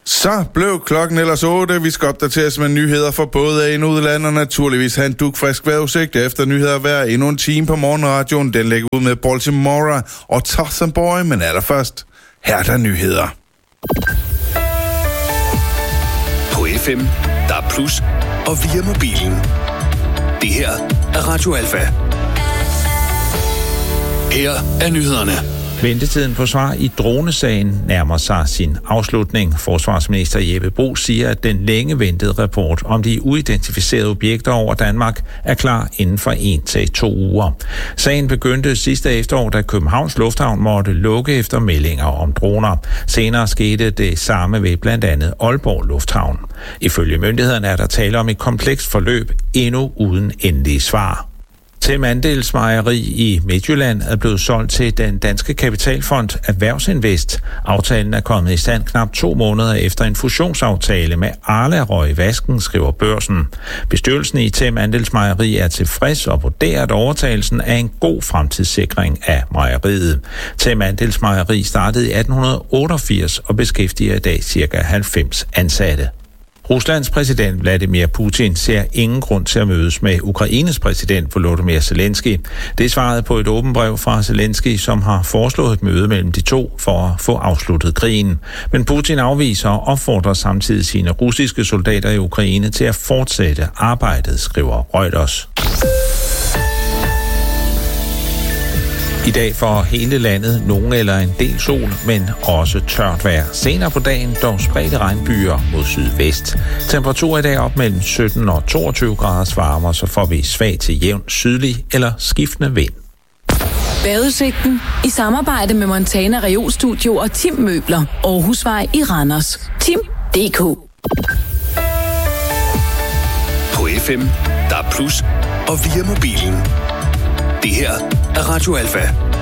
Så blev klokken ellers 8. Vi skal opdateres med nyheder for både ind- og udland, og naturligvis have en dugfrisk vejrudsigt efter nyheder hver endnu en time på morgenradioen. Den lægger ud med Baltimore og Tarzan Boy, men allerførst, her er der nyheder. På FM, der er plus, og via mobilen. Det her er Radio Alfa. Her er nyhederne. Ventetiden på svar i dronesagen nærmer sig sin afslutning. Forsvarsminister Jeppe Bruus siger, at den længe ventede rapport om de uidentificerede objekter over Danmark er klar inden for 1 til 2 uger. Sagen begyndte sidste efterår, da Københavns Lufthavn måtte lukke efter meldinger om droner. Senere skete det samme ved blandt andet Aalborg Lufthavn. Ifølge myndighederne er der tale om et komplekst forløb, endnu uden endelige svar. Tem Andels Mejeri i Midtjylland er blevet solgt til den danske kapitalfond Erhvervsinvest. Aftalen er kommet i stand knap 2 måneder efter en fusionsaftale med Arla røg i vasken, skriver Børsen. Bestyrelsen i Tem Andels Mejeri er tilfreds og vurderer, at overtagelsen er en god fremtidssikring af mejeriet. Tem Andels Mejeri startede i 1888 og beskæftiger i dag ca. 90 ansatte. Ruslands præsident Vladimir Putin ser ingen grund til at mødes med Ukraines præsident Volodymyr Zelensky. Det er svaret på et åbent brev fra Zelensky, som har foreslået et møde mellem de to for at få afsluttet krigen. Men Putin afviser og opfordrer samtidig sine russiske soldater i Ukraine til at fortsætte arbejdet, skriver Reuters. I dag for hele landet nogen eller en del sol, men også tørt vejr. Senere på dagen dog spredte regnbyer mod sydvest. Temperatur i dag op mellem 17 og 22 graders varme, så får vi svag til jævn sydlig eller skiftende vind. Vejrudsigten i samarbejde med Montana Reolstudio og Tim Møbler. Aarhusvej i Randers. Tim.dk. På FM, der er plus, og via mobilen. Det her er Radio Alfa.